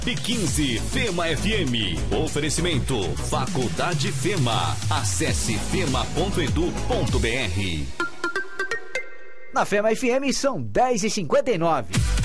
e 15, Fema FM. Oferecimento Faculdade Fema. Acesse fema.edu.br. Na Fema FM são 10h59.